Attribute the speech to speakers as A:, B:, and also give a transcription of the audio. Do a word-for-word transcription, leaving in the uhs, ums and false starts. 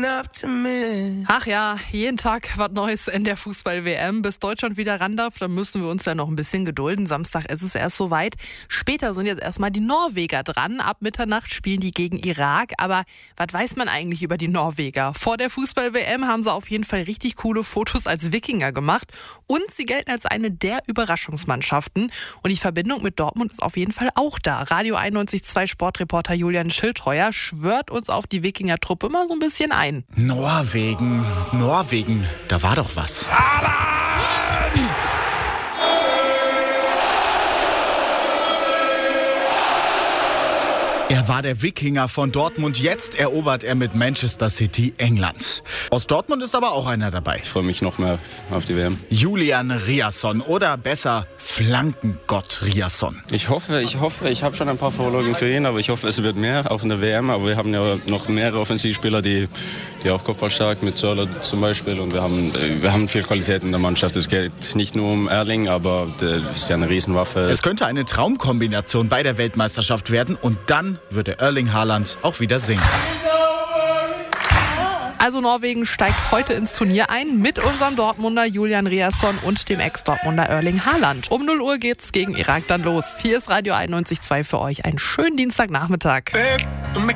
A: Ach ja, jeden Tag was Neues in der Fußball-W M. Bis Deutschland wieder ran darf, dann müssen wir uns ja noch ein bisschen gedulden. Samstag ist es erst soweit. Später sind jetzt erstmal die Norweger dran. Ab Mitternacht spielen die gegen Irak. Aber was weiß man eigentlich über die Norweger? Vor der Fußball-W M haben sie auf jeden Fall richtig coole Fotos als Wikinger gemacht. Und sie gelten als eine der Überraschungsmannschaften. Und die Verbindung mit Dortmund ist auf jeden Fall auch da. Radio einundneunzig Komma zwei Sportreporter Julian Schildheuer schwört uns auf die Wikinger-Truppe mal so ein bisschen ein.
B: Norwegen, Norwegen, da war doch was. Er war der Wikinger von Dortmund, jetzt erobert er mit Manchester City England. Aus Dortmund ist aber auch einer dabei.
C: Ich freue mich noch mehr auf die W M.
B: Julian Riasson oder besser Flankengott Riasson.
C: Ich hoffe, ich hoffe, ich habe schon ein paar Vorlagen für ihn, aber ich hoffe, es wird mehr, auch in der W M. Aber wir haben ja noch mehrere Offensivspieler, die, die auch kopfballstark, mit Zörler zum Beispiel. Und wir haben, wir haben viel Qualität in der Mannschaft. Es geht nicht nur um Erling, aber das ist ja eine Riesenwaffe.
B: Es könnte eine Traumkombination bei der Weltmeisterschaft werden und dann würde Erling Haaland auch wieder singen.
A: Also Norwegen steigt heute ins Turnier ein mit unserem Dortmunder Julian Riasson und dem Ex-Dortmunder Erling Haaland. Um null Uhr geht's gegen Irak dann los. Hier ist Radio einundneunzig Komma zwei für euch. Einen schönen Dienstagnachmittag.